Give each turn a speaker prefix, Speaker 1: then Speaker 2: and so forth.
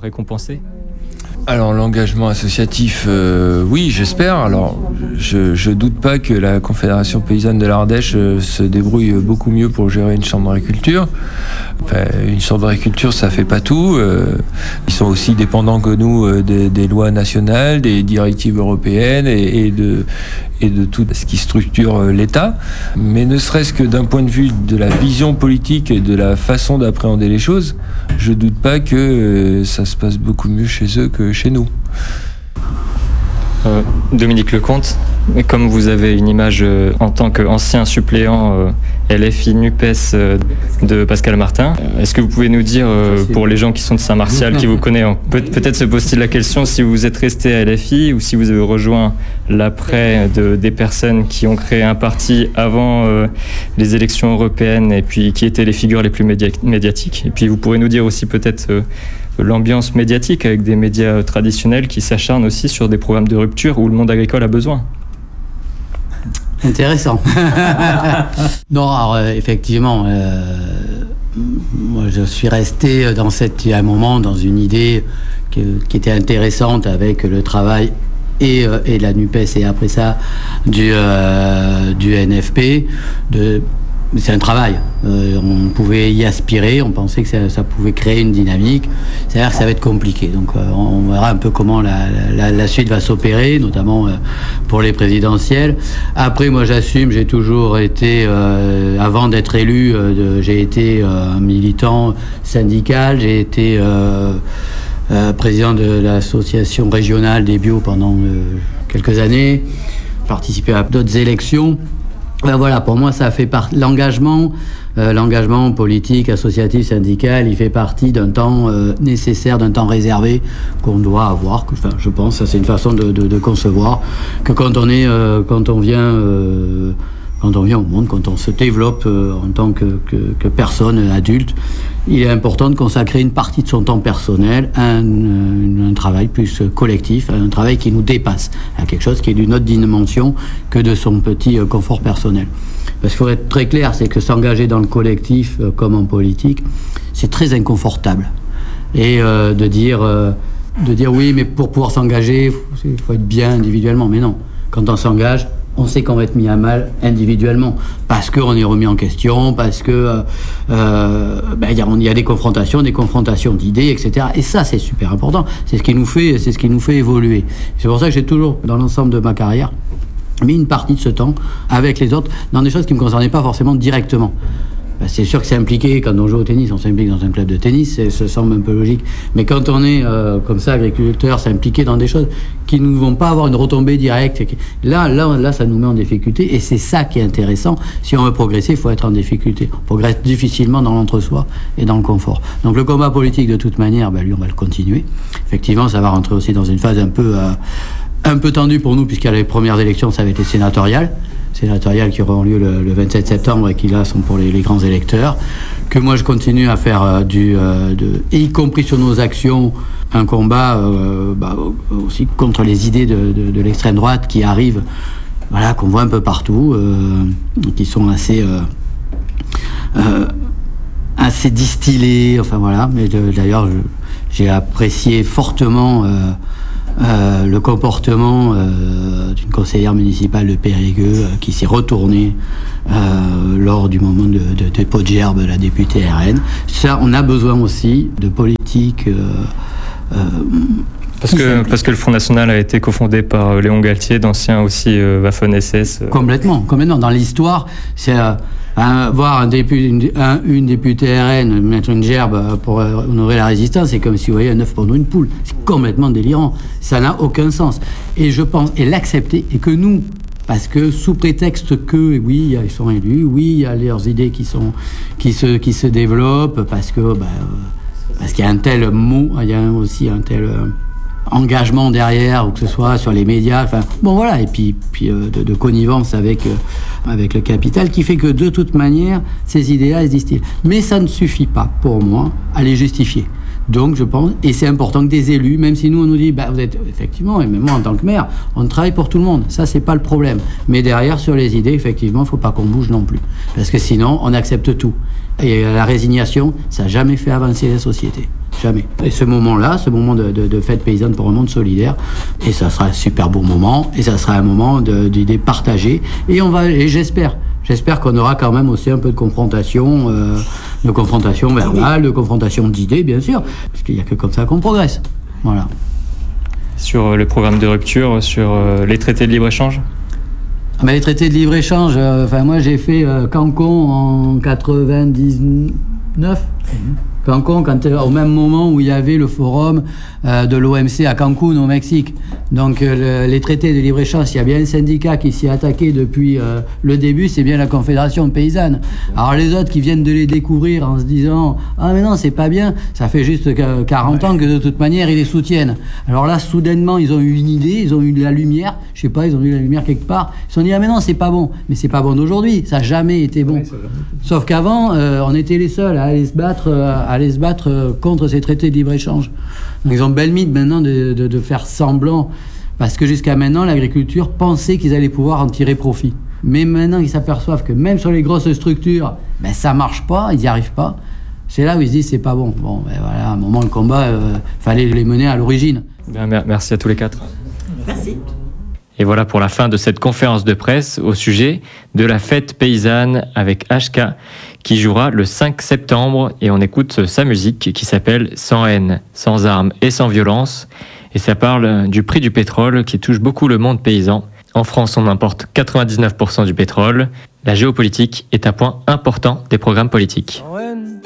Speaker 1: récompensé ?
Speaker 2: Alors l'engagement associatif, oui, j'espère. Alors je doute pas que la Confédération paysanne de l'Ardèche se débrouille beaucoup mieux pour gérer une chambre d'agriculture. Enfin, une chambre d'agriculture, ça fait pas tout. Ils sont aussi dépendants que nous des lois nationales, des directives européennes et de tout ce qui structure l'État. Mais ne serait-ce que d'un point de vue de la vision politique et de la façon d'appréhender les choses, je doute pas que ça se passe beaucoup mieux chez eux que chez nous.
Speaker 1: Dominique Lecomte, comme vous avez une image en tant qu'ancien suppléant LFI NUPES de Pascal Martin, est-ce que vous pouvez nous dire, pour les gens qui sont de Saint-Martial, qui vous connaissent, peut-être se pose-t-il la question si vous êtes resté à LFI ou si vous avez rejoint l'après des personnes qui ont créé un parti avant les élections européennes et puis qui étaient les figures les plus médiatiques. Et puis vous pourrez nous dire aussi peut-être l'ambiance médiatique avec des médias traditionnels qui s'acharnent aussi sur des programmes de rupture où le monde agricole a besoin.
Speaker 3: Intéressant. Non, alors effectivement, moi je suis resté à un moment dans une idée qui était intéressante avec le travail et la NUPES et après ça du NFP. C'est un travail. On pouvait y aspirer, on pensait que ça pouvait créer une dynamique. C'est-à-dire que ça va être compliqué. Donc on verra un peu comment la suite va s'opérer, notamment pour les présidentielles. Après, moi j'assume, j'ai toujours été, avant d'être élu, j'ai été un militant syndical, j'ai été président de l'association régionale des bio pendant quelques années, participé à d'autres élections. Voilà, pour moi, ça fait partie. L'engagement politique, associatif, syndical, il fait partie d'un temps nécessaire, d'un temps réservé qu'on doit avoir. Enfin, je pense, ça c'est une façon de concevoir que quand on vient au monde, quand on se développe en tant que personne adulte, il est important de consacrer une partie de son temps personnel à un travail plus collectif, à un travail qui nous dépasse, à quelque chose qui est d'une autre dimension que de son petit confort personnel. Parce qu'il faut être très clair, c'est que s'engager dans le collectif, comme en politique, c'est très inconfortable. Et de dire oui, mais pour pouvoir s'engager, il faut être bien individuellement. Mais non, quand on s'engage, on sait qu'on va être mis à mal individuellement parce qu'on est remis en question, parce que il y a des confrontations d'idées, etc. Et ça, c'est super important. C'est ce qui nous fait évoluer. C'est pour ça que j'ai toujours, dans l'ensemble de ma carrière, mis une partie de ce temps avec les autres dans des choses qui me concernaient pas forcément directement. C'est sûr que c'est impliqué, quand on joue au tennis, on s'implique dans un club de tennis, ça semble un peu logique. Mais quand on est comme ça, agriculteur, s'impliquer dans des choses qui ne vont pas avoir une retombée directe, là, ça nous met en difficulté. Et c'est ça qui est intéressant. Si on veut progresser, il faut être en difficulté. On progresse difficilement dans l'entre-soi et dans le confort. Donc le combat politique, de toute manière, lui, on va le continuer. Effectivement, ça va rentrer aussi dans une phase un peu tendue pour nous, puisqu'à les premières élections, ça avait été sénatoriales qui auront lieu le 27 septembre et qui là sont pour les grands électeurs, que moi je continue à faire et y compris sur nos actions, un combat aussi contre les idées de l'extrême droite qui arrivent, voilà, qu'on voit un peu partout, qui sont assez distillées, enfin voilà. Mais d'ailleurs j'ai apprécié fortement le comportement d'une conseillère municipale de Périgueux qui s'est retournée lors du moment de Podgerbe, la députée RN. Ça, on a besoin aussi de politique.
Speaker 1: Parce que le Front National a été cofondé par Léon Galtier, d'ancien aussi Waffen-SS.
Speaker 3: Complètement. Dans l'histoire, c'est voir une députée RN mettre une gerbe pour honorer la résistance, c'est comme si vous voyez un œuf pour une poule. C'est complètement délirant. Ça n'a aucun sens. Et je pense, et l'accepter, et que nous, parce que sous prétexte que, oui, ils sont élus, oui, il y a leurs idées qui se développent, parce qu'il y a un tel mot, il y a aussi un tel engagement derrière, ou que ce soit sur les médias, enfin bon voilà, et puis de connivence avec le capital, qui fait que de toute manière ces idées-là elles se distillent. Mais ça ne suffit pas pour moi à les justifier. Donc je pense, et c'est important que des élus, même si nous on nous dit vous êtes effectivement, et même moi en tant que maire, on travaille pour tout le monde, ça c'est pas le problème. Mais derrière sur les idées, effectivement, il faut pas qu'on bouge non plus, parce que sinon on accepte tout. Et la résignation, ça n'a jamais fait avancer la société. Jamais. Et ce moment-là, ce moment de fête paysanne pour un monde solidaire, et ça sera un super beau moment, et ça sera un moment d'idées partagées, et j'espère qu'on aura quand même aussi un peu de confrontation verbale, de confrontation d'idées, bien sûr, parce qu'il n'y a que comme ça qu'on progresse. Voilà.
Speaker 1: Sur le programme de rupture, sur les traités de libre-échange ?
Speaker 3: Mais les traités de libre-échange, moi j'ai fait Cancun en 99. Cancun, au même moment où il y avait le forum de l'OMC à Cancun, au Mexique. Donc les traités de libre-échange, s'il y a bien un syndicat qui s'y est attaqué depuis le début, c'est bien la Confédération paysanne. Alors les autres qui viennent de les découvrir en se disant « Ah mais non, c'est pas bien », ça fait juste 40 ans que de toute manière, ils les soutiennent. Alors là, soudainement, ils ont eu une idée, ils ont eu de la lumière, je sais pas, ils ont eu la lumière quelque part. Ils se sont dit « Ah mais non, c'est pas bon ». Mais c'est pas bon d'aujourd'hui, ça n'a jamais été bon. Sauf qu'avant, on était les seuls à aller se battre contre ces traités de libre-échange. Donc ils ont belle mythe maintenant de faire semblant, parce que jusqu'à maintenant, l'agriculture pensait qu'ils allaient pouvoir en tirer profit. Mais maintenant ils s'aperçoivent que même sur les grosses structures, ça marche pas, ils n'y arrivent pas. C'est là où ils se disent c'est pas bon. Bon, voilà, à un moment, le combat, fallait les mener à l'origine.
Speaker 1: Merci à tous les quatre.
Speaker 4: Merci.
Speaker 1: Et voilà pour la fin de cette conférence de presse au sujet de la fête paysanne avec HK qui jouera le 5 septembre et on écoute sa musique qui s'appelle « Sans haine, sans armes et sans violence » et ça parle du prix du pétrole qui touche beaucoup le monde paysan. En France, on importe 99% du pétrole. La géopolitique est un point important des programmes politiques.
Speaker 5: Sans haine,